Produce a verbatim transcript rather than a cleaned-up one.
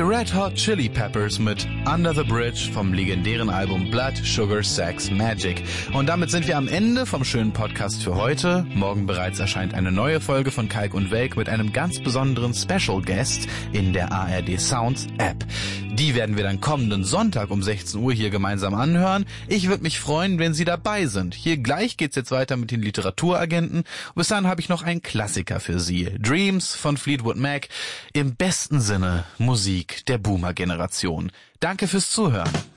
Red Hot Chili Peppers mit Under the Bridge vom legendären Album Blood, Sugar, Sex, Magic. Und damit sind wir am Ende vom schönen Podcast für heute. Morgen bereits erscheint eine neue Folge von Kalk und Welk mit einem ganz besonderen Special Guest in der A R D Sounds App. Die werden wir dann kommenden Sonntag um sechzehn Uhr hier gemeinsam anhören. Ich würde mich freuen, wenn Sie dabei sind. Hier gleich geht's jetzt weiter mit den Literaturagenten. Bis dahin habe ich noch einen Klassiker für Sie. Dreams von Fleetwood Mac. Im besten Sinne Musik der Boomer-Generation. Danke fürs Zuhören.